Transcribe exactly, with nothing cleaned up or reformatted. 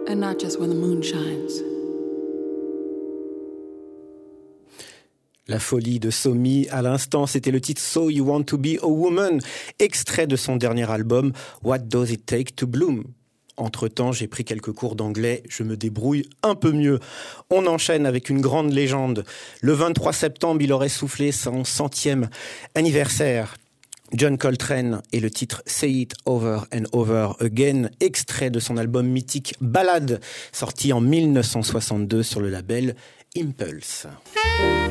and not just when the moon shines. La folie de Somi, à l'instant, c'était le titre So You Want to Be a Woman, extrait de son dernier album What Does It Take to Bloom. Entre-temps, j'ai pris quelques cours d'anglais, je me débrouille un peu mieux. On enchaîne avec une grande légende. Le vingt-trois septembre, il aurait soufflé son centième anniversaire. John Coltrane et le titre Say It Over and Over Again, extrait de son album mythique Ballade, sorti en mille neuf cent soixante-deux sur le label Impulse.